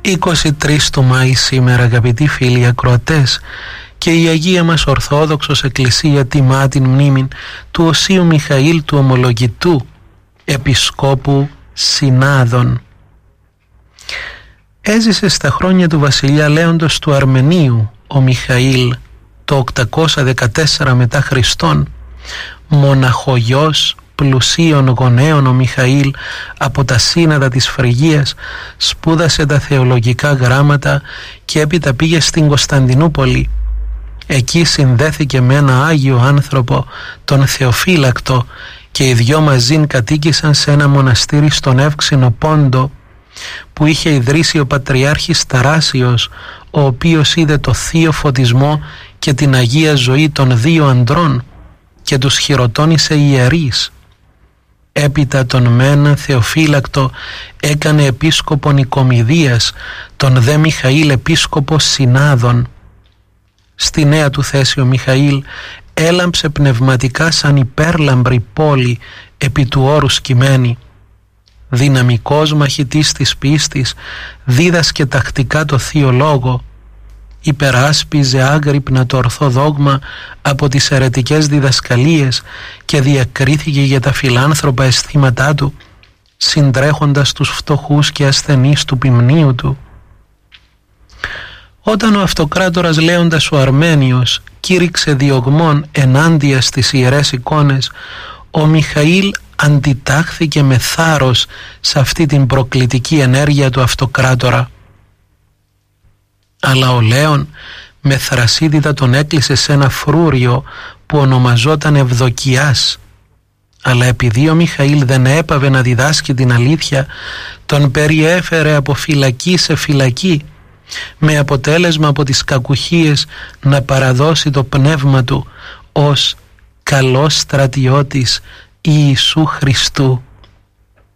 23 του Μάη σήμερα, αγαπητοί φίλοι ακροατές, και η Αγία μας Ορθόδοξος Εκκλησία τιμά την μνήμη του Οσίου Μιχαήλ του Ομολογητού, Επισκόπου Συνάδων. Έζησε στα χρόνια του βασιλιά Λέοντος του Αρμενίου ο Μιχαήλ το 814 μετά Χριστόν. Μοναχογιός πλουσίων γονέων ο Μιχαήλ από τα σύνατα της Φρυγίας σπούδασε τα θεολογικά γράμματα και έπειτα πήγε στην Κωνσταντινούπολη. Εκεί συνδέθηκε με ένα Άγιο άνθρωπο, τον Θεοφύλακτο, και οι δυο μαζί κατοίκησαν σε ένα μοναστήρι στον Εύξηνο Πόντο που είχε ιδρύσει ο Πατριάρχης Ταράσιος, ο οποίος είδε το θείο φωτισμό και την Αγία ζωή των δύο ανδρών και τους χειροτώνησε ιερείς. Έπειτα τον μεν Θεοφύλακτο έκανε επίσκοπο Νικομιδίας, τον δε Μιχαήλ επίσκοπο Συνάδων. Στη νέα του θέση ο Μιχαήλ έλαμψε πνευματικά σαν υπέρλαμπρη πόλη επί του όρου σκυμμένη. Δυναμικός μαχητής της πίστης, δίδασκε τακτικά το Θείο Λόγο, υπεράσπιζε άγρυπνα το ορθό δόγμα από τις αιρετικές διδασκαλίες και διακρίθηκε για τα φιλάνθρωπα αισθήματά του, συντρέχοντας τους φτωχούς και ασθενείς του ποιμνίου του. Όταν ο αυτοκράτορας Λέοντας ο Αρμένιος κήρυξε διωγμών ενάντια στις ιερές εικόνες, ο Μιχαήλ αντιτάχθηκε με θάρρος σε αυτή την προκλητική ενέργεια του αυτοκράτορα. Αλλά ο Λέων με θρασίτητα τον έκλεισε σε ένα φρούριο που ονομαζόταν Ευδοκιάς. Αλλά επειδή ο Μιχαήλ δεν έπαβε να διδάσκει την αλήθεια, τον περιέφερε από φυλακή σε φυλακή, με αποτέλεσμα από τις κακουχίες να παραδώσει το πνεύμα του ως καλός στρατιώτης Ιησού Χριστού.